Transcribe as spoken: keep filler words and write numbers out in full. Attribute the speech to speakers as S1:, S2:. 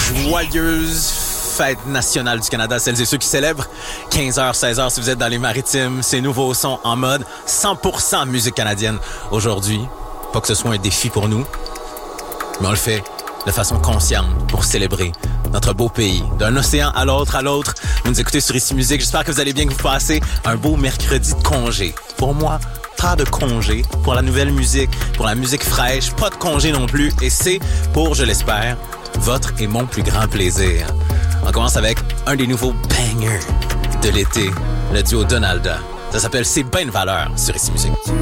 S1: Joyeuse fête nationale du Canada, celles et ceux qui célèbrent. quinze heures, seize heures si vous êtes dans les maritimes. Ces nouveaux sons en mode cent pour cent musique canadienne. Aujourd'hui, pas que ce soit un défi pour nous, mais on le fait de façon consciente pour célébrer notre beau pays. D'un océan à l'autre, à l'autre. Vous nous écoutez sur Ici Musique. J'espère que vous allez bien, que vous passez un beau mercredi de congé. Pour moi, pas de congé pour la nouvelle musique, pour la musique fraîche, pas de congé non plus. Et c'est pour, je l'espère, votre et mon plus grand plaisir. On commence avec un des nouveaux bangers de l'été, le duo Donalda. Ça s'appelle C'est ben de valeur sur Ici Musique.